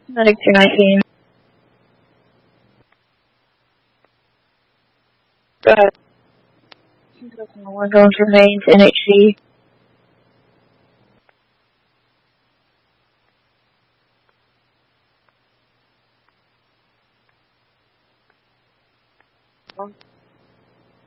Medic 219. Go ahead. One going to remains NHC.